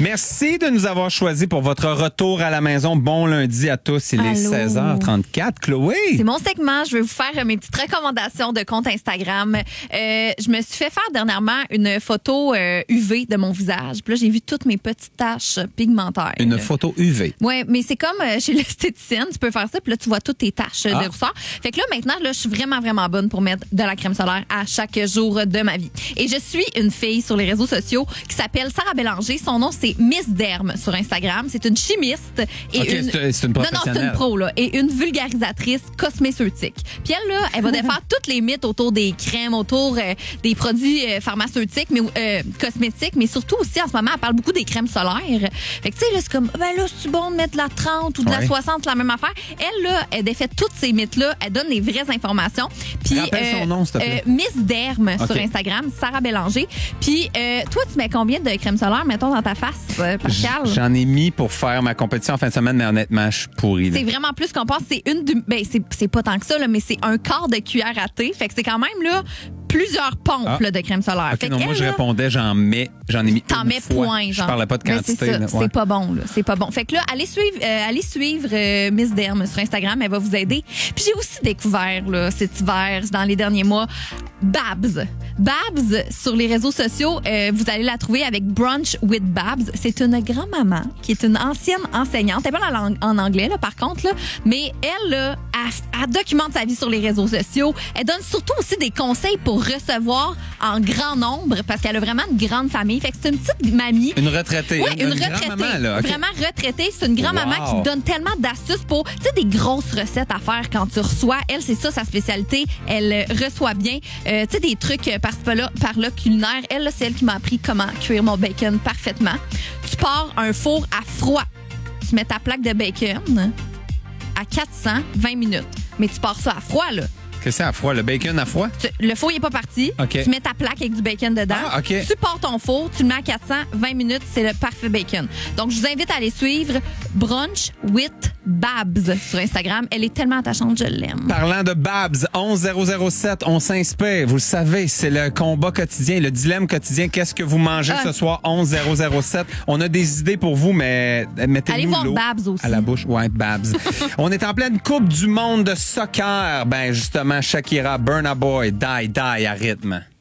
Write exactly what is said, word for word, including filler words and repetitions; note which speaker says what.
Speaker 1: Merci de nous avoir choisis pour votre retour à la maison. Bon lundi à tous. Il
Speaker 2: Allô.
Speaker 1: est seize heures trente-quatre. Chloé.
Speaker 2: C'est mon segment. Je vais vous faire mes petites recommandations de compte Instagram. Euh, je me suis fait faire dernièrement une photo euh, U V de mon visage. Puis là, j'ai vu toutes mes petites taches pigmentaires.
Speaker 1: Une photo U V.
Speaker 2: Oui, mais c'est comme euh, chez l'esthéticienne. Tu peux faire ça, puis là, tu vois toutes tes taches euh,
Speaker 1: Ah.
Speaker 2: de rousseur. Fait que là, maintenant, là, je suis vraiment, vraiment bonne pour mettre de la crème solaire à chaque jour de ma vie. Et je suis une fille sur les réseaux sociaux qui s'appelle Sarah Bélanger. Son nom, c'est Miss Derme sur Instagram. C'est une chimiste. Et
Speaker 1: OK,
Speaker 2: une...
Speaker 1: c'est- c'est une
Speaker 2: Non, non, c'est
Speaker 1: professionnelle.
Speaker 2: une pro, là. Et une vulgarisatrice cosméceutique. Puis elle, là, elle va défaire tous les mythes autour des crèmes, autour euh, des produits euh, pharmaceutiques, mais euh, cosmétiques, mais surtout aussi, en ce moment, elle parle beaucoup des crèmes solaires. Fait que, tu sais, là, c'est comme, ben là, c'est bon de mettre de la trente ou de la
Speaker 1: Ouais.
Speaker 2: soixante, la même affaire. Elle, là, elle défait toutes ces mythes-là. Elle donne les vraies informations. Puis,
Speaker 1: Rappelle son nom, s'il te plaît.
Speaker 2: Miss Derme
Speaker 1: OK.
Speaker 2: sur Instagram, Sarah Bélanger. Puis, euh, toi, tu mets combien de crème solaire, mettons, dans ta face, euh, Pascal?
Speaker 1: J'en ai mis pour faire ma compétition en fin de semaine, mais honnêtement, je suis pourri. là.
Speaker 2: C'est vraiment plus qu'on pense. C'est une du, ben c'est c'est pas tant que ça là, mais c'est un quart de cuillère à thé. Fait que c'est quand même là plusieurs pompes
Speaker 1: Ah.
Speaker 2: là, de crème solaire.
Speaker 1: OK,
Speaker 2: fait
Speaker 1: non,
Speaker 2: que
Speaker 1: moi,
Speaker 2: elle,
Speaker 1: je
Speaker 2: là,
Speaker 1: répondais, j'en mets, j'en ai mis
Speaker 2: T'en
Speaker 1: une
Speaker 2: mets
Speaker 1: fois.
Speaker 2: point, genre.
Speaker 1: Je parlais pas de
Speaker 2: Mais
Speaker 1: quantité.
Speaker 2: C'est ça,
Speaker 1: là, ouais.
Speaker 2: c'est pas bon, là. C'est pas bon. Fait que là, allez suivre, euh, allez suivre euh, Miss Derme sur Instagram. Elle va vous aider. Puis j'ai aussi découvert, là, cet hiver, dans les derniers mois, Babs. Babs, sur les réseaux sociaux, euh, vous allez la trouver avec Brunch with Babs. C'est une grand-maman qui est une ancienne enseignante. Elle parle en, lang- en anglais, là, par contre, là. Mais elle, là, elle, elle documente sa vie sur les réseaux sociaux. Elle donne surtout aussi des conseils pour recevoir en grand nombre parce qu'elle a vraiment une grande famille. Fait que c'est une petite mamie.
Speaker 1: Une retraitée.
Speaker 2: Oui, une, retraitée.
Speaker 1: grand-maman, là. OK.
Speaker 2: Vraiment retraitée. C'est une grand-maman
Speaker 1: Wow.
Speaker 2: qui donne tellement d'astuces pour, tu sais, des grosses recettes à faire quand tu reçois. Elle, c'est ça sa spécialité. Elle euh, reçoit bien, euh, tu sais, des trucs euh, par-ci par-là, par-là culinaires. Elle, là, c'est elle qui m'a appris comment cuire mon bacon parfaitement. Tu pars un four à froid. Tu mets ta plaque de bacon à quatre cents vingt minutes. Mais tu pars ça à froid, là.
Speaker 1: Qu'est-ce que c'est à froid? Le bacon à froid?
Speaker 2: Tu- le four, il est pas parti.
Speaker 1: OK.
Speaker 2: Tu mets ta plaque avec du bacon dedans.
Speaker 1: Ah, OK.
Speaker 2: Tu pars ton four, tu le mets à quatre cents, vingt minutes, c'est le parfait bacon. Donc, je vous invite à aller suivre Brunch with Babs sur Instagram. Elle est tellement attachante, je l'aime.
Speaker 1: Parlant de Babs, onze zéro zéro sept, on s'inspire. Vous le savez, c'est le combat quotidien, le dilemme quotidien. Qu'est-ce que vous mangez
Speaker 2: Ah.
Speaker 1: ce soir? onze zéro zéro sept. On a des idées pour vous, mais mettez-nous
Speaker 2: Allez voir
Speaker 1: l'eau
Speaker 2: Babs aussi.
Speaker 1: à la bouche. Ouais, Babs. On est en pleine Coupe du monde de soccer. Ben, justement, Shakira, Burna Boy, Die, Die à rythme.